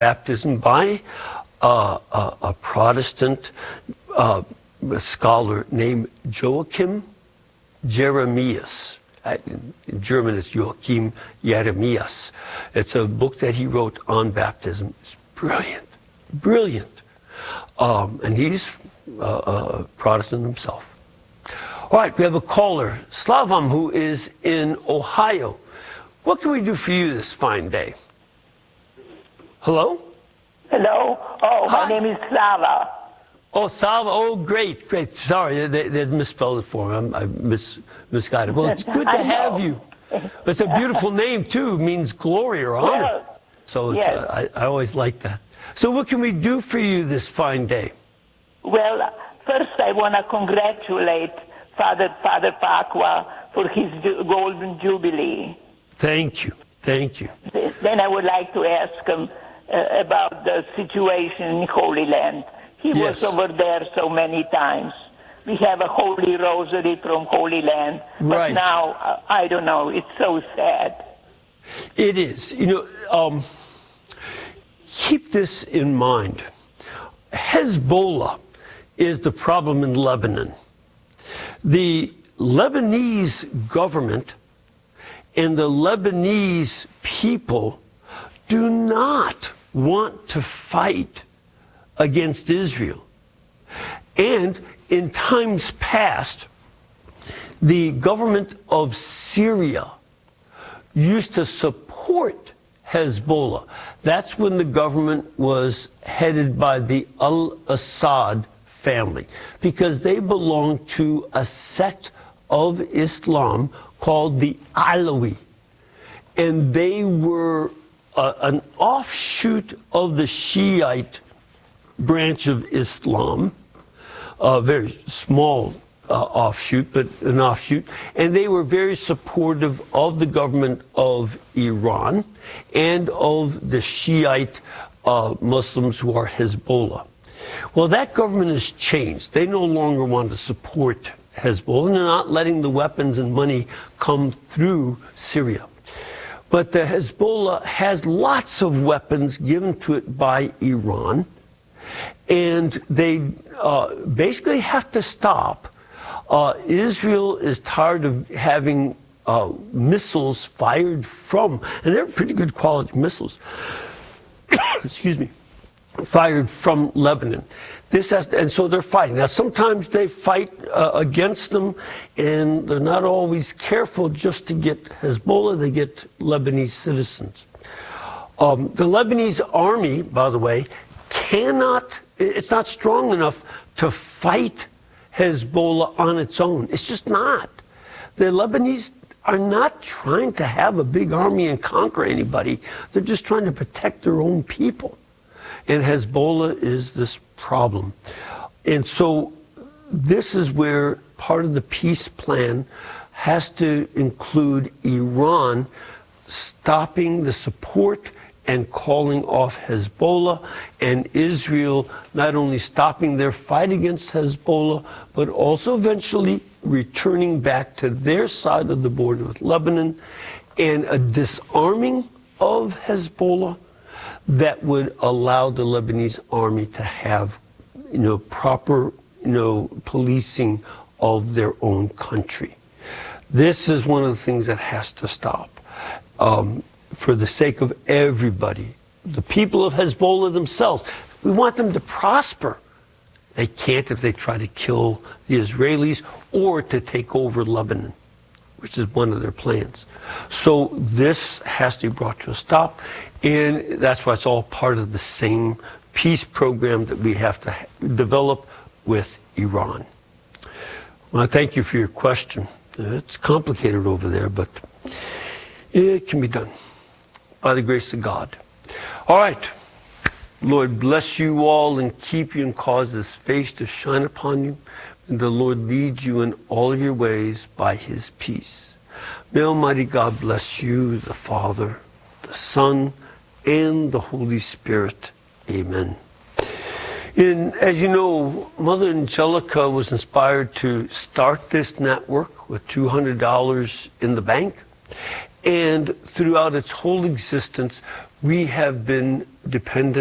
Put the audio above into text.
baptism by a Protestant scholar named Joachim Jeremias. In German, it's Joachim Jeremias. It's a book that he wrote on baptism. It's brilliant, brilliant. And he's a Protestant himself. All right, we have a caller, Slavam, who is in Ohio. What can we do for you this fine day? Hello? Hello? Oh, Hi. my name is Slava. Oh, Salva. Oh, great, great. Sorry, they misspelled it for me. I misguided it. Well, it's good to have you. It's a beautiful name, too. It means glory or honor. Well, So yes. I always like that. So what can we do for you this fine day? Well, first I want to congratulate Father Pacwa for his Golden Jubilee. Thank you. Thank you. Then I would like to ask him about the situation in Holy Land. He Yes. was over there so many times. We have a Holy Rosary from Holy Land. Right. But now, I don't know, it's so sad. It is. You know, keep this in mind. Hezbollah is the problem in Lebanon. The Lebanese government and the Lebanese people do not want to fight against Israel. And in times past, the government of Syria used to support Hezbollah. That's when the government was headed by the al-Assad family, because they belonged to a sect of Islam called the Alawi. And they were an offshoot of the Shiite branch of Islam, a very small offshoot, but an offshoot. And they were very supportive of the government of Iran and of the Shiite Muslims who are Hezbollah. Well, that government has changed. They no longer want to support Hezbollah, and they're not letting the weapons and money come through Syria. But the Hezbollah has lots of weapons given to it by Iran, and they basically have to stop. Israel is tired of having missiles fired from, and they're pretty good quality missiles, excuse me, fired from Lebanon. And so they're fighting. Now, sometimes they fight against them, and they're not always careful just to get Hezbollah. They get Lebanese citizens. The Lebanese army, by the way, it's not strong enough to fight Hezbollah on its own. It's just not. The Lebanese are not trying to have a big army and conquer anybody. They're just trying to protect their own people. And Hezbollah is this problem. And so this is where part of the peace plan has to include Iran stopping the support and calling off Hezbollah, and Israel not only stopping their fight against Hezbollah, but also eventually returning back to their side of the border with Lebanon, and a disarming of Hezbollah that would allow the Lebanese army to have, proper, policing of their own country. This is one of the things that has to stop. For the sake of everybody, the people of Hezbollah themselves, we want them to prosper. They can't if they try to kill the Israelis or to take over Lebanon, which is one of their plans. So this has to be brought to a stop, and that's why it's all part of the same peace program that we have to develop with Iran. Well, thank you for your question. It's complicated over there, but it can be done by the grace of God. All right. Lord, bless you all and keep you and cause his face to shine upon you. And the Lord lead you in all of your ways by his peace. May Almighty God bless you, the Father, the Son, and the Holy Spirit. Amen. And as you know, Mother Angelica was inspired to start this network with $200 in the bank. And throughout its whole existence, we have been dependent